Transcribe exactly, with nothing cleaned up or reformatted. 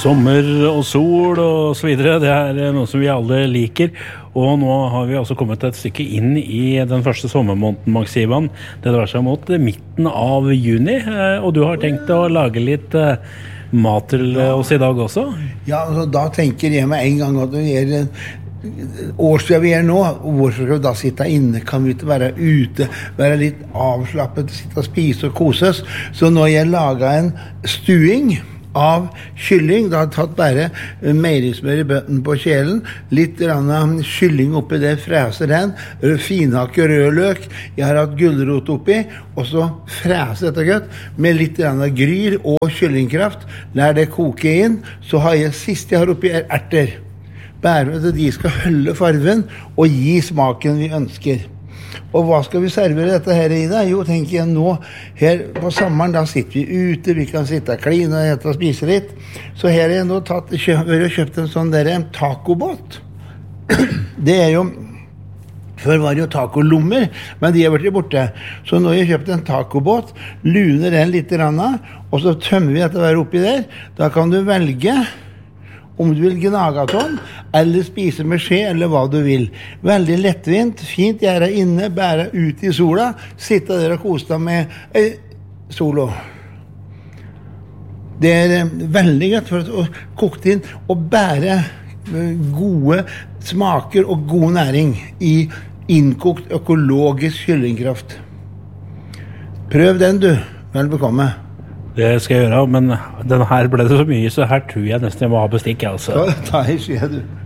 Sommer og sol og så videre, det er noe som vi alle liker, og nå har vi altså kommet et stykke inn i den første sommermåneden, Max Ivan. Det drar seg mot midten av juni, og du har tenkt å lage litt mat til oss i dag også? Ja, altså, da tenker jeg med en gang at det er årstida vi er nå, hvorfor skal vi da sitte inne? Kan vi ikke være ute, være litt avslappet, sitte og spise og koses? Så når jeg lager en stuing av kylling, da har jeg tatt bare meierismør i bøtten på kjelen, litt rann kylling oppi det, freser den, finhakke rødløk, jeg har hatt gulrot oppi, og så freser dette godt, med litt rann gryr og kyllingkraft, lær det koke inn, så har jeg sist jeg har oppi er erter, bare at de skal holde farven og gi smaken vi ønsker. Og hva skal vi servere dette her i da? Jo, tenker jeg nå, her på sommeren, da sitter vi ute, vi kan sitte og kline og ete og spise litt. Så her har jeg nå tatt, kjøpt, kjøpt en sånn der, en tacobåt. Det er jo, før var det jo tacolommer, men de har vært borte. Så nå har jeg kjøpt en tacobåt, luner den litt grann, og så tømmer vi dette der oppi der. Da kan du velge om du vil gnage sånn, eller spise med skje, eller hva du vil. Veldig lettvint, fint gjøre inne, bære ut i sola, sitte der og kose deg med eh, solo. Det er eh, veldig godt for å koke inn og bære eh, gode smaker og god næring i innkokt økologisk kyllingkraft. Prøv den du, vel bekomme. Det skal jeg gjøre, men den her ble det så mye, så her tror jeg nesten jeg må ha bestikk, altså. Da, da er skje du.